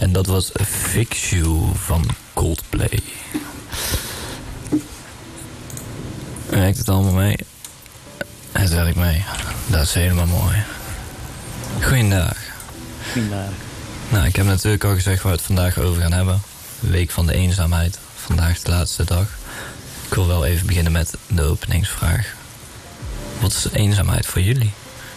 En dat was Fix You van Coldplay. Werkt het allemaal mee? Het werkt mee. Dat is helemaal mooi. Goeiedag. Goeiedag. Nou, ik heb natuurlijk al gezegd waar we het vandaag over gaan hebben. Week van de eenzaamheid. Vandaag de laatste dag. Ik wil wel even beginnen met de openingsvraag. Wat is eenzaamheid voor jullie?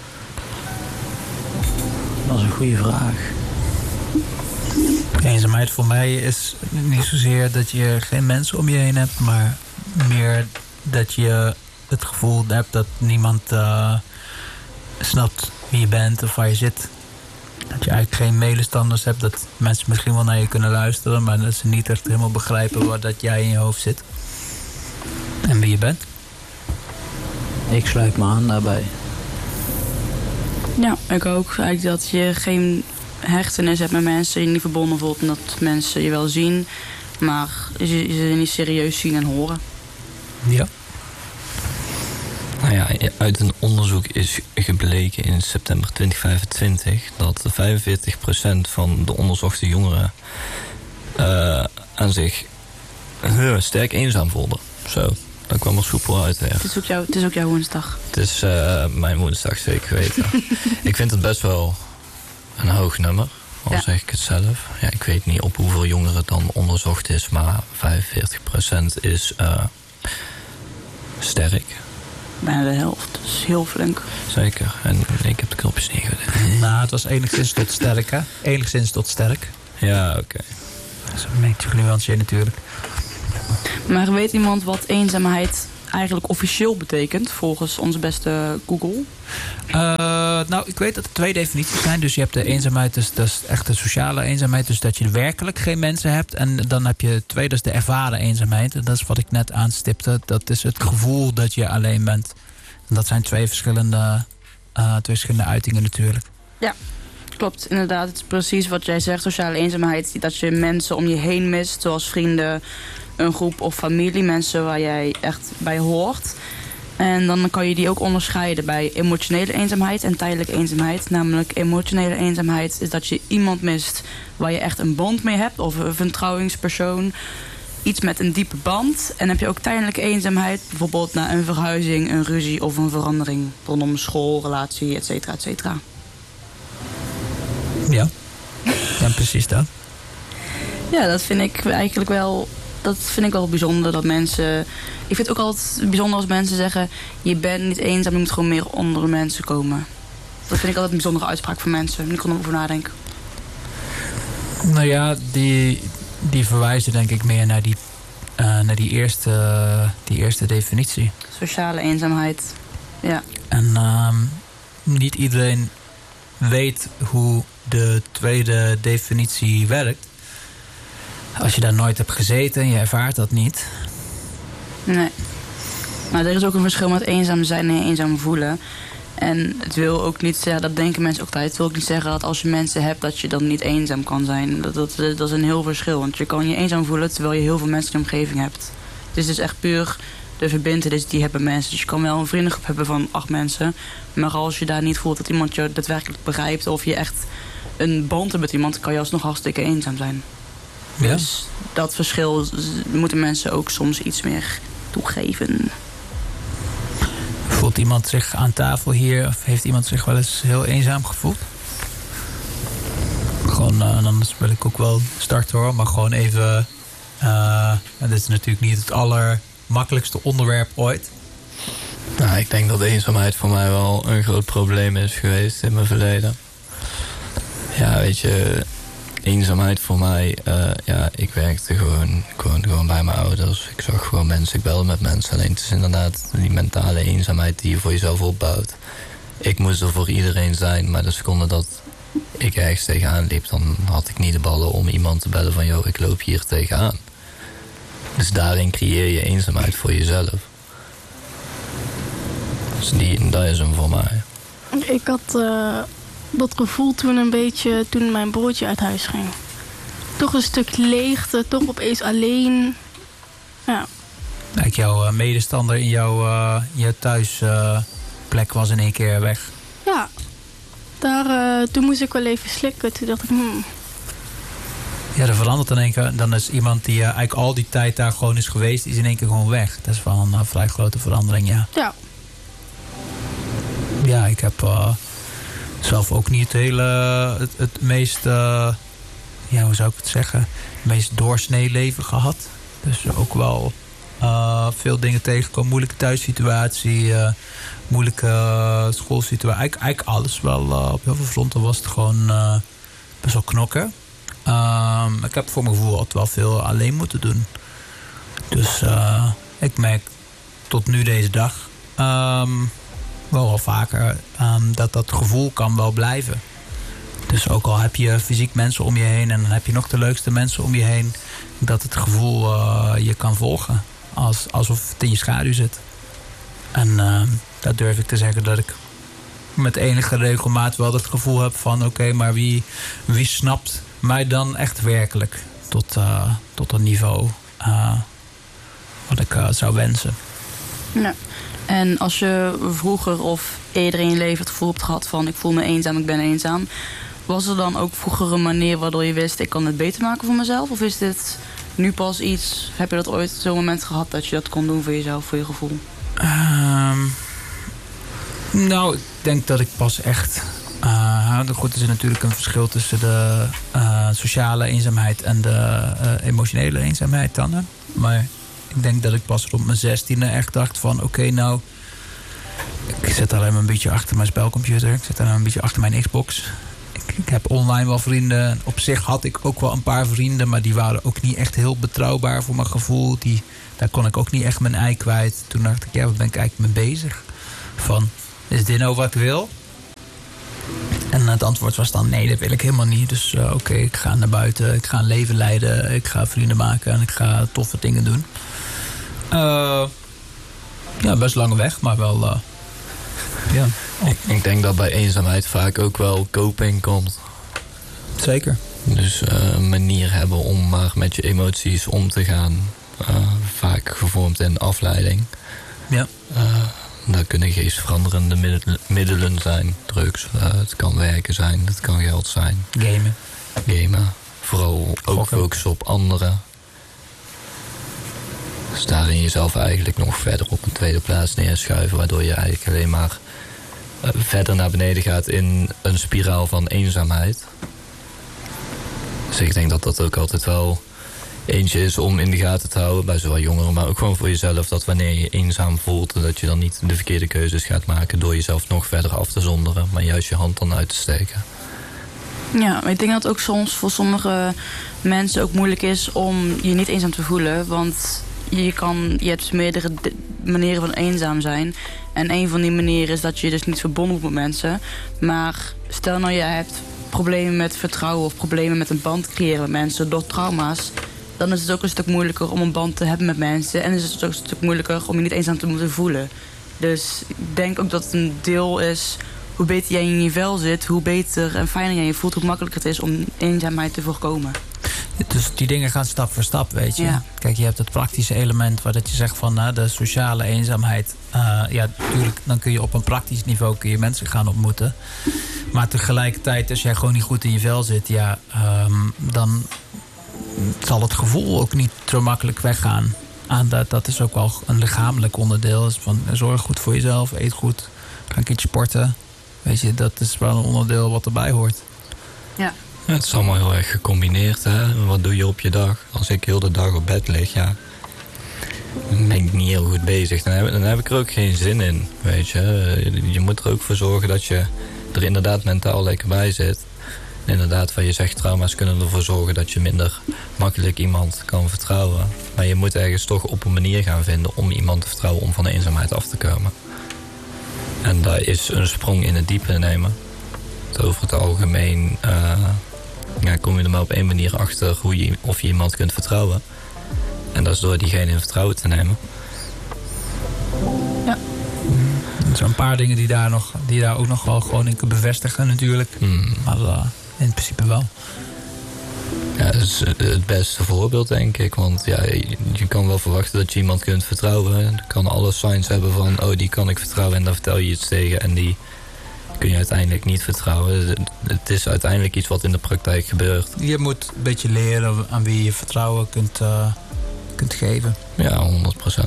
Dat is een goede vraag. Eenzaamheid voor mij is niet zozeer dat je geen mensen om je heen hebt, maar meer dat je het gevoel hebt dat niemand snapt wie je bent of waar je zit. Dat je eigenlijk geen medestanders hebt, dat mensen misschien wel naar je kunnen luisteren, maar dat ze niet echt helemaal begrijpen waar dat jij in je hoofd zit. En wie je bent. Ik sluit me aan daarbij. Ja, ik ook. Eigenlijk dat je geen hechtenis hebt met mensen, je niet verbonden voelt en dat mensen je wel zien, maar je niet serieus zien en horen. Ja. Nou ja, uit een onderzoek is gebleken in september 2025 dat 45% van de onderzochte jongeren aan zich sterk eenzaam voelden. Zo, dat kwam er soepel uit weer. Het is ook jouw woensdag. Het is mijn woensdag, zeker weten. Ik vind het best wel een hoog nummer, al zeg ik het zelf. Ja, ik weet niet op hoeveel jongeren het dan onderzocht is, maar 45% is sterk. Bijna de helft, dat is heel flink. Zeker, en ik heb de knopjes niet gedaan. Nou, het was enigszins tot sterk, hè? Enigszins tot sterk. Ja, oké. Dat is een beetje genuanceerd natuurlijk. Maar weet iemand wat eenzaamheid eigenlijk officieel betekent, volgens onze beste Google? Nou, ik weet dat er 2 definities zijn. Dus je hebt de eenzaamheid, dus dat is echt de sociale eenzaamheid. Dus dat je werkelijk geen mensen hebt. En dan heb je 2, dat is de ervaren eenzaamheid. En dat is wat ik net aanstipte. Dat is het gevoel dat je alleen bent. En dat zijn 2 verschillende uitingen natuurlijk. Ja, klopt. Inderdaad, het is precies wat jij zegt. Sociale eenzaamheid, dat je mensen om je heen mist. Zoals vrienden, een groep of familie. Mensen waar jij echt bij hoort. En dan kan je die ook onderscheiden bij emotionele eenzaamheid en tijdelijke eenzaamheid. Namelijk emotionele eenzaamheid is dat je iemand mist waar je echt een band mee hebt. Of een vertrouwingspersoon. Iets met een diepe band. En dan heb je ook tijdelijke eenzaamheid. Bijvoorbeeld na een verhuizing, een ruzie of een verandering. Rondom school, relatie, et cetera, et cetera. Ja, en precies dat. Ja, dat vind ik eigenlijk wel... Dat vind ik wel bijzonder, dat mensen... Ik vind het ook altijd bijzonder als mensen zeggen... je bent niet eenzaam, je moet gewoon meer onder de mensen komen. Dat vind ik altijd een bijzondere uitspraak van mensen. Ik kon erover nadenken. Nou ja, die verwijzen denk ik meer naar die eerste definitie. Sociale eenzaamheid, ja. En niet iedereen weet hoe de tweede definitie werkt. Als je daar nooit hebt gezeten en je ervaart dat niet. Nee. Maar er is ook een verschil met eenzaam zijn en eenzaam voelen. En het wil ook niet zeggen, dat denken mensen ook altijd. Het wil ook niet zeggen dat als je mensen hebt dat je dan niet eenzaam kan zijn. Dat is een heel verschil. Want je kan je eenzaam voelen terwijl je heel veel mensen in je omgeving hebt. Het is dus echt puur de verbintenis die hebben mensen. Dus je kan wel een vriendengroep hebben van 8 mensen. Maar als je daar niet voelt dat iemand je daadwerkelijk begrijpt... of je echt een band hebt met iemand... kan je alsnog hartstikke eenzaam zijn. Ja. Dus dat verschil moeten mensen ook soms iets meer toegeven. Voelt iemand zich aan tafel hier... of heeft iemand zich wel eens heel eenzaam gevoeld? Gewoon, anders wil ik ook wel starten hoor. Maar gewoon even... dit is natuurlijk niet het allermakkelijkste onderwerp ooit. Nou, ik denk dat eenzaamheid voor mij wel een groot probleem is geweest in mijn verleden. Ja, weet je... Eenzaamheid voor mij, ik werkte gewoon bij mijn ouders. Ik zag gewoon mensen, ik belde met mensen. Alleen het is inderdaad die mentale eenzaamheid die je voor jezelf opbouwt. Ik moest er voor iedereen zijn, maar de seconde dat ik ergens tegenaan liep... dan had ik niet de ballen om iemand te bellen van... ik loop hier tegenaan. Dus daarin creëer je eenzaamheid voor jezelf. Dus dat is hem voor mij. Ik had... dat gevoel toen een beetje toen mijn broertje uit huis ging. Toch een stuk leegte, toch opeens alleen. Ja. Kijk, jouw medestander in jouw thuisplek was in één keer weg. Ja, toen moest ik wel even slikken. Toen dacht ik, Ja, dat verandert in één keer. Dan is iemand die eigenlijk al die tijd daar gewoon is geweest, is in één keer gewoon weg. Dat is wel een vrij grote verandering, ja. Ja. Ja, ik heb zelf ook niet het meest, hoe zou ik het zeggen, het meest doorsnee leven gehad. Dus ook wel veel dingen tegenkomen. Moeilijke thuissituatie, moeilijke schoolsituatie. Eigenlijk alles wel. Op heel veel fronten was het gewoon best wel knokken. Ik heb voor mijn gevoel altijd wel veel alleen moeten doen. Dus ik merk tot nu deze dag wel vaker dat gevoel kan wel blijven. Dus ook al heb je fysiek mensen om je heen en dan heb je nog de leukste mensen om je heen, dat het gevoel je kan volgen. Alsof het in je schaduw zit. En dat durf ik te zeggen dat ik met enige regelmaat wel het gevoel heb van oké, maar wie snapt mij dan echt werkelijk tot een niveau wat ik zou wensen. Ja. En als je vroeger of eerder in je leven het gevoel hebt gehad van ik voel me eenzaam, ik ben eenzaam, was er dan ook vroeger een manier waardoor je wist ik kan het beter maken voor mezelf? Of is dit nu pas iets, heb je dat ooit zo'n moment gehad dat je dat kon doen voor jezelf, voor je gevoel? Nou, ik denk dat ik pas echt... goed, er is natuurlijk een verschil tussen de sociale eenzaamheid en de emotionele eenzaamheid dan. Hè? Maar ik denk dat ik pas rond mijn 16e echt dacht van oké, nou, ik zit alleen maar een beetje achter mijn spelcomputer. Ik zit alleen maar een beetje achter mijn Xbox. Ik heb online wel vrienden. Op zich had ik ook wel een paar vrienden, maar die waren ook niet echt heel betrouwbaar voor mijn gevoel. Daar kon ik ook niet echt mijn ei kwijt. Toen dacht ik, ja, wat ben ik eigenlijk mee bezig? Van, is dit nou wat ik wil? En het antwoord was dan, nee, dat wil ik helemaal niet. Dus oké, ik ga naar buiten, ik ga een leven leiden, ik ga vrienden maken en ik ga toffe dingen doen. Ja, best lange weg, maar wel... ja. Ik denk dat bij eenzaamheid vaak ook wel coping komt. Zeker. Dus een manier hebben om maar met je emoties om te gaan. Vaak gevormd in afleiding. Ja. Dat kunnen geestveranderende middelen zijn. Drugs, het kan werken zijn, het kan geld zijn. Gamen. Vooral ook focussen op anderen. Dus daarin jezelf eigenlijk nog verder op een tweede plaats neerschuiven. Waardoor je eigenlijk alleen maar verder naar beneden gaat in een spiraal van eenzaamheid. Dus ik denk dat dat ook altijd wel eentje is om in de gaten te houden bij zowel jongeren, maar ook gewoon voor jezelf, dat wanneer je eenzaam voelt, dat je dan niet de verkeerde keuzes gaat maken door jezelf nog verder af te zonderen, maar juist je hand dan uit te steken. Ja, maar ik denk dat het ook soms voor sommige mensen ook moeilijk is om je niet eenzaam te voelen, want je hebt meerdere manieren van eenzaam zijn. En een van die manieren is dat je dus niet verbonden wordt met mensen. Maar stel nou, je hebt problemen met vertrouwen of problemen met een band creëren met mensen door trauma's. Dan is het ook een stuk moeilijker om een band te hebben met mensen. En is het ook een stuk moeilijker om je niet eenzaam te moeten voelen. Dus ik denk ook dat het een deel is, hoe beter jij in je vel zit, hoe beter en fijner jij je voelt, hoe makkelijker het is om eenzaamheid te voorkomen. Dus die dingen gaan stap voor stap, weet je. Ja. Kijk, je hebt het praktische element waar dat je zegt van de sociale eenzaamheid. Ja, natuurlijk, dan kun je op een praktisch niveau kun je mensen gaan ontmoeten. Maar tegelijkertijd, als jij gewoon niet goed in je vel zit, ja, dan zal het gevoel ook niet zo makkelijk weggaan. Dat is ook wel een lichamelijk onderdeel. Dus van, zorg goed voor jezelf, eet goed, ga een keertje sporten. Weet je, dat is wel een onderdeel wat erbij hoort. Ja. Ja, het is allemaal heel erg gecombineerd, hè. Wat doe je op je dag? Als ik heel de dag op bed lig, ja, dan ben ik niet heel goed bezig. Dan heb ik er ook geen zin in, weet je. Je moet er ook voor zorgen dat je er inderdaad mentaal lekker bij zit. Inderdaad, wat je zegt, trauma's kunnen ervoor zorgen dat je minder makkelijk iemand kan vertrouwen. Maar je moet ergens toch op een manier gaan vinden om iemand te vertrouwen om van de eenzaamheid af te komen. En daar is een sprong in het diepe nemen. Over het algemeen kom je er maar op één manier achter of je iemand kunt vertrouwen. En dat is door diegene in vertrouwen te nemen. Ja. Er zijn een paar dingen die daar ook nog wel gewoon in kunnen bevestigen natuurlijk. Maar in principe wel. Ja, dat is het beste voorbeeld, denk ik. Want ja, je kan wel verwachten dat je iemand kunt vertrouwen. Je kan alle signs hebben van, oh, die kan ik vertrouwen. En dan vertel je iets tegen en die kun je uiteindelijk niet vertrouwen. Het is uiteindelijk iets wat in de praktijk gebeurt. Je moet een beetje leren aan wie je vertrouwen kunt geven. Ja, 100%.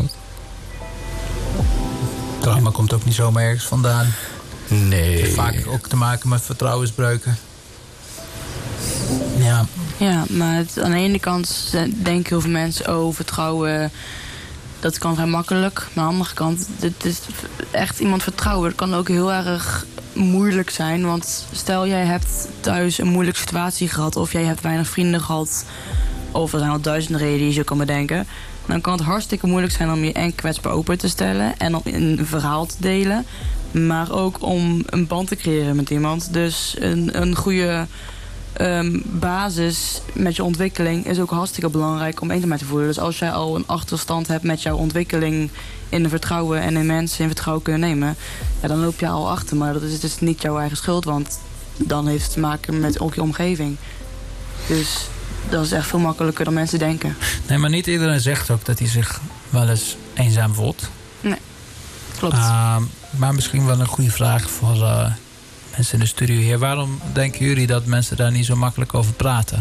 Trauma komt ook niet zomaar ergens vandaan. Nee. Het heeft vaak ook te maken met vertrouwensbreuken. Ja. Ja, maar aan de ene kant denken heel veel mensen... oh, vertrouwen, dat kan vrij makkelijk. Maar aan de andere kant, dit is echt iemand vertrouwen. Dat kan ook heel erg moeilijk zijn. Want stel, jij hebt thuis een moeilijke situatie gehad... of jij hebt weinig vrienden gehad... of er zijn al 1000 redenen die je kan bedenken... dan kan het hartstikke moeilijk zijn om je en kwetsbaar open te stellen... en om een verhaal te delen... maar ook om een band te creëren met iemand. Dus een goede basis met je ontwikkeling is ook hartstikke belangrijk om eenzaamheid te voelen. Dus als jij al een achterstand hebt met jouw ontwikkeling in de vertrouwen en in mensen in vertrouwen kunnen nemen, ja, dan loop je al achter. Maar dat is dus niet jouw eigen schuld, want dan heeft het te maken met ook je omgeving. Dus dat is echt veel makkelijker dan mensen denken. Nee, maar niet iedereen zegt ook dat hij zich wel eens eenzaam voelt. Nee, klopt. Maar misschien wel een goede vraag voor mensen in de studio hier. Waarom denken jullie dat mensen daar niet zo makkelijk over praten?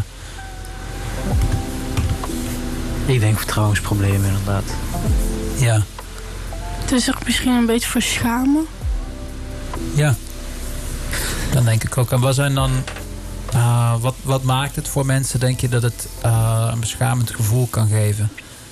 Ik denk vertrouwensproblemen inderdaad. Ja. Het is zich misschien een beetje voor schamen. Ja. Dan denk ik ook. En wat zijn dan... wat maakt het voor mensen, denk je, dat het een beschamend gevoel kan geven?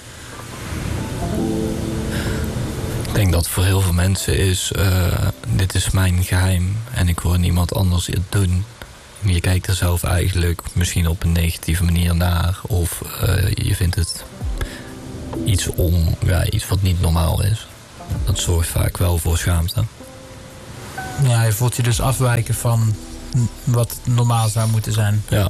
Ik denk dat voor heel veel mensen is... dit is mijn geheim en ik hoor niemand anders het doen. Je kijkt er zelf eigenlijk misschien op een negatieve manier naar. Of je vindt het iets wat niet normaal is. Dat zorgt vaak wel voor schaamte. Ja, je voelt je dus afwijken van wat normaal zou moeten zijn. Ja.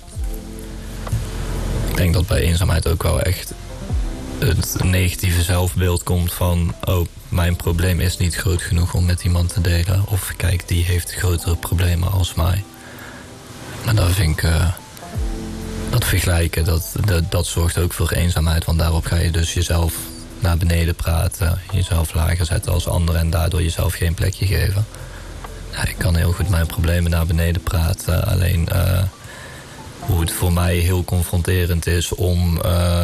Ik denk dat bij eenzaamheid ook wel echt het negatieve zelfbeeld komt van... oh, mijn probleem is niet groot genoeg om met iemand te delen. Of kijk, die heeft grotere problemen als mij. Maar dat vind ik... dat vergelijken, dat zorgt ook voor eenzaamheid. Want daarop ga je dus jezelf naar beneden praten. Jezelf lager zetten als ander en daardoor jezelf geen plekje geven. Ja, ik kan heel goed mijn problemen naar beneden praten. Alleen hoe het voor mij heel confronterend is om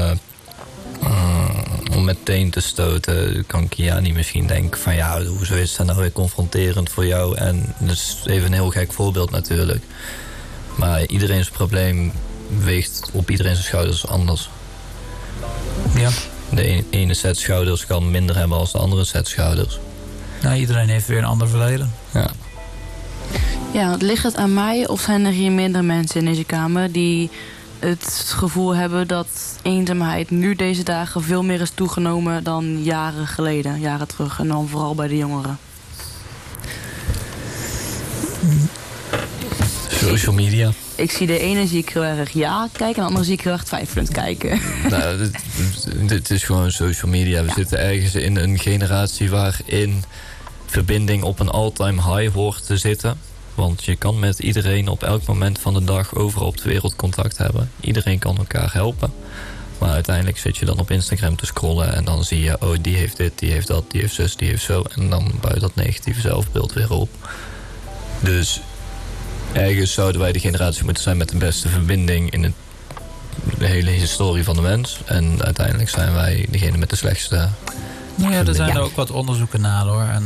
meteen te stoten, kan Kiani misschien denken van ja, hoezo is dat nou weer confronterend voor jou? En dat is even een heel gek voorbeeld natuurlijk. Maar iedereen's probleem weegt op iedereen's schouders anders. Ja. De ene set schouders kan minder hebben als de andere set schouders. Nou, iedereen heeft weer een ander verleden. Ja. Ja, ligt het aan mij of zijn er hier minder mensen in deze kamer die het gevoel hebben dat eenzaamheid nu deze dagen veel meer is toegenomen dan jaren geleden, jaren terug en dan vooral bij de jongeren? Social media. Ik zie de ene zie ik heel erg ja kijken en de andere zie ik heel erg twijfelend kijken. Nou, dit is gewoon social media. We zitten ergens in een generatie waarin verbinding op een all-time high hoort te zitten. Want je kan met iedereen op elk moment van de dag overal op de wereld contact hebben. Iedereen kan elkaar helpen. Maar uiteindelijk zit je dan op Instagram te scrollen en dan zie je, oh, die heeft dit, die heeft dat, die heeft zus, die heeft zo. En dan bouw je dat negatieve zelfbeeld weer op. Dus ergens zouden wij de generatie moeten zijn met de beste verbinding in de hele historie van de mens. En uiteindelijk zijn wij degene met de slechtste. Ja, er zijn er ook wat onderzoeken naar hoor. En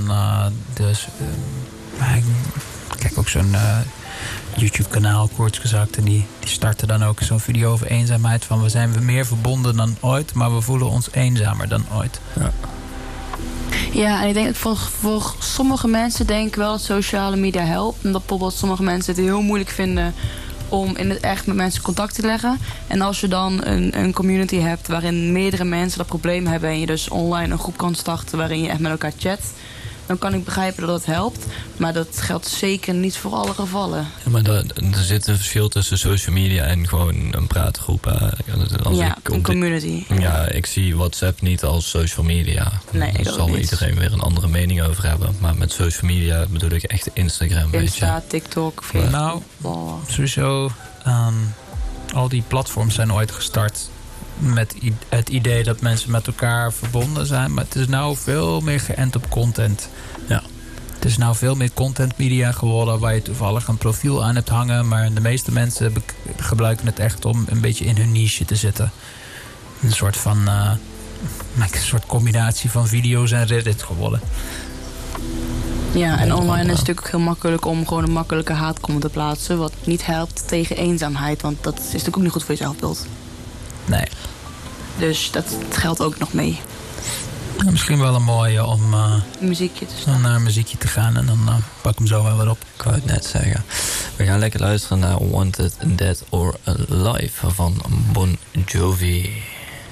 ik kijk ook zo'n YouTube-kanaal, korts gezegd. En die starten dan ook zo'n video over eenzaamheid. Van we zijn meer verbonden dan ooit, maar we voelen ons eenzamer dan ooit. Ja. Ja, en ik denk dat voor sommige mensen denk ik wel dat sociale media helpt. Omdat bijvoorbeeld sommige mensen het heel moeilijk vinden om in het echt met mensen contact te leggen. En als je dan een community hebt waarin meerdere mensen dat probleem hebben en je dus online een groep kan starten waarin je echt met elkaar chat, dan kan ik begrijpen dat het helpt. Maar dat geldt zeker niet voor alle gevallen. Ja, maar er zit een verschil tussen social media en gewoon een praatgroep. Een community. Ja, ik zie WhatsApp niet als social media. Nee, Daar zal iedereen weer een andere mening over hebben. Maar met social media bedoel ik echt Instagram. Insta, weet je. TikTok, Facebook. Nou, sowieso, al die platforms zijn ooit gestart met het idee dat mensen met elkaar verbonden zijn. Maar het is nou veel meer geënt op content. Ja. Het is nou veel meer content media geworden waar je toevallig een profiel aan hebt hangen. Maar de meeste mensen gebruiken het echt om een beetje in hun niche te zitten. Een soort van een soort combinatie van video's en Reddit geworden. Ja, en online is het natuurlijk ook heel makkelijk om gewoon een makkelijke haatcomment te plaatsen. Wat niet helpt tegen eenzaamheid, want dat is natuurlijk ook niet goed voor je zelfbeeld. Nee. Dus dat geldt ook nog mee. Ja, misschien wel een mooie om Muziekje te dan naar een muziekje te gaan en dan pak ik hem zo wel weer op. Ik wou het net zeggen. We gaan lekker luisteren naar Wanted, Dead or Alive van Bon Jovi.